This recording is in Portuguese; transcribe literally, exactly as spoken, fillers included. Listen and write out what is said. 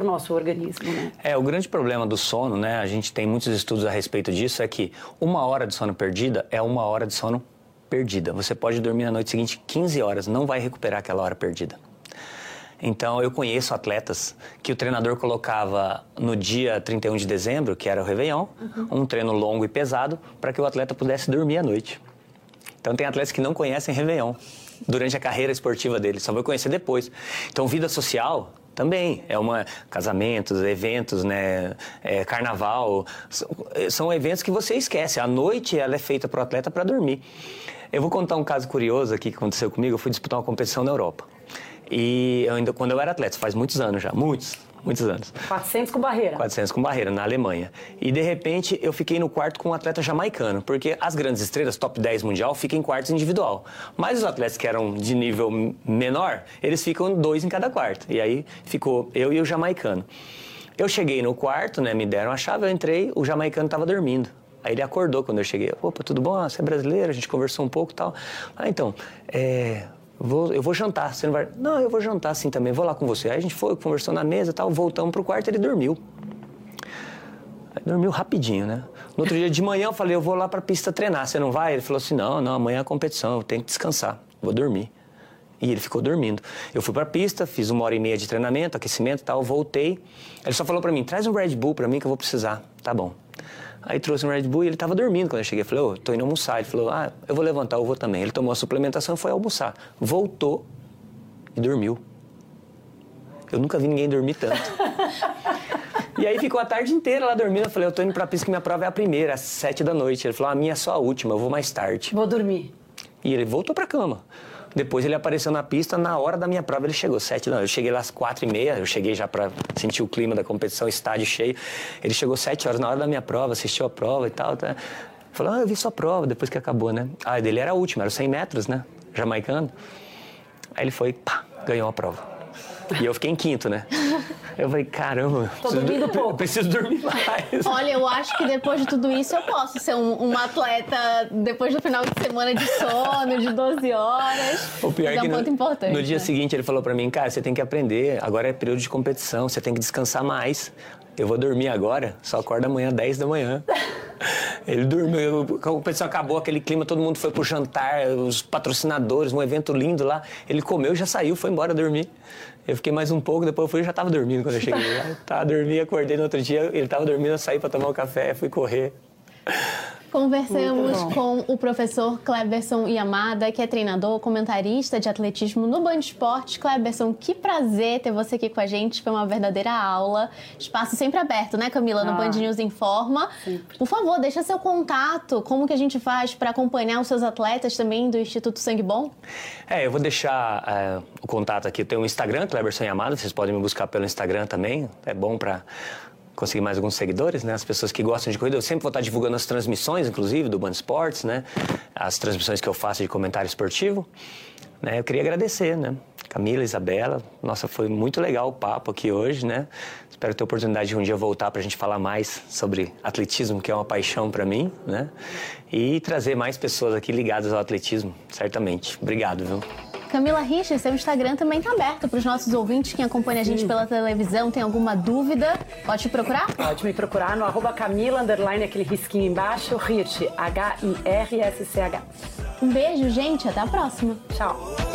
nosso organismo, né? É, o grande problema do sono, né, a gente tem muitos estudos a respeito disso, é que uma hora de sono perdida é uma hora de sono perdida. Você pode dormir na noite seguinte quinze horas, não vai recuperar aquela hora perdida. Então, eu conheço atletas que o treinador colocava no dia trinta e um de dezembro, que era o Réveillon, uhum. um treino longo e pesado, para que o atleta pudesse dormir à noite. Então, tem atletas que não conhecem Réveillon durante a carreira esportiva dele, só vai conhecer depois. Então, vida social também é uma... Casamentos, eventos, né? É, carnaval, são, são eventos que você esquece. A noite, ela é feita para o atleta para dormir. Eu vou contar um caso curioso aqui que aconteceu comigo. Eu fui disputar uma competição na Europa. E eu ainda, quando eu era atleta, faz muitos anos já, muitos, muitos anos. quatrocentos com barreira. quatrocentos com barreira, na Alemanha. E, de repente, eu fiquei no quarto com um atleta jamaicano, porque as grandes estrelas, top dez mundial, ficam em quartos individual. Mas os atletas que eram de nível menor, eles ficam dois em cada quarto. E aí, ficou eu e o jamaicano. Eu cheguei no quarto, né, me deram a chave, eu entrei, o jamaicano estava dormindo. Aí ele acordou quando eu cheguei. Opa, tudo bom? Ah, você é brasileiro? A gente conversou um pouco e tal. Ah, então, é... Vou, eu vou jantar, você não vai... Não, eu vou jantar sim também, vou lá com você. Aí a gente foi, conversou na mesa e tal, voltamos pro quarto e ele dormiu. Aí dormiu rapidinho, né? No outro dia de manhã eu falei, eu vou lá pra pista treinar, você não vai? Ele falou assim, não, não, amanhã é a competição, eu tenho que descansar, vou dormir. E ele ficou dormindo. Eu fui pra pista, fiz uma hora e meia de treinamento, aquecimento e tal, voltei. Ele só falou pra mim, traz um Red Bull pra mim que eu vou precisar. Tá bom. Aí trouxe um Red Bull e ele tava dormindo quando eu cheguei. Eu falei, ô, oh, tô indo almoçar. Ele falou, ah, eu vou levantar, eu vou também. Ele tomou a suplementação e foi almoçar. Voltou e dormiu. Eu nunca vi ninguém dormir tanto. E aí ficou a tarde inteira lá dormindo. Eu falei, eu tô indo pra pista que minha prova é a primeira, às sete da noite. Ele falou, a minha é só a última, eu vou mais tarde. Vou dormir. E ele voltou pra cama. Depois ele apareceu na pista, na hora da minha prova ele chegou, sete da noite. Eu cheguei lá às quatro e meia, eu cheguei já pra sentir o clima da competição, estádio cheio. Ele chegou sete horas na hora da minha prova, assistiu a prova e tal. Tá. Falou, ah, eu vi sua prova depois que acabou, né? Ah, dele era a última, era cem metros, né? Jamaicano. Aí ele foi, pá, ganhou a prova. E eu fiquei em quinto, né? Eu falei, caramba, tô dormindo pouco. Eu preciso dormir mais. Olha, eu acho que depois de tudo isso eu posso ser um, um atleta depois do final de semana de sono, de doze horas. O pior é que um no, ponto importante. No dia né? seguinte ele falou pra mim, cara, você tem que aprender, agora é período de competição, você tem que descansar mais. Eu vou dormir agora, só acorda amanhã, dez da manhã. Ele dormiu, a competição acabou, aquele clima, todo mundo foi pro jantar, os patrocinadores, um evento lindo lá. Ele comeu, já saiu, foi embora dormir. Eu fiquei mais um pouco, depois eu fui e já tava dormindo quando eu cheguei. Eu tava dormindo, acordei no outro dia, ele tava dormindo, eu saí pra tomar um café, fui correr. Conversamos com o professor Cleberson Yamada, que é treinador, comentarista de atletismo no Band Esportes. Cleberson, que prazer ter você aqui com a gente, foi uma verdadeira aula. Espaço sempre aberto, né, Camila, no ah, Band News Informa. Sempre. Por favor, deixa seu contato, como que a gente faz para acompanhar os seus atletas também do Instituto Sangue Bom? É, eu vou deixar é, o contato aqui, eu tenho um Instagram, Cleberson Yamada, vocês podem me buscar pelo Instagram também, é bom para conseguir mais alguns seguidores, né? As pessoas que gostam de corrida. Eu sempre vou estar divulgando as transmissões, inclusive, do Band Esportes, né? As transmissões que eu faço de comentário esportivo. Né? Eu queria agradecer, né? Camila, Isabela. Nossa, foi muito legal o papo aqui hoje, né? Espero ter a oportunidade de um dia voltar para a gente falar mais sobre atletismo, que é uma paixão para mim, né? E trazer mais pessoas aqui ligadas ao atletismo, certamente. Obrigado, viu? Camila Richter, seu Instagram também está aberto para os nossos ouvintes. Quem acompanha a gente Sim. pela televisão, tem alguma dúvida, pode te procurar? Pode me procurar no arroba Camila, underline, aquele risquinho embaixo, Hirsch, H I R S C H. Um beijo, gente, até a próxima. Tchau.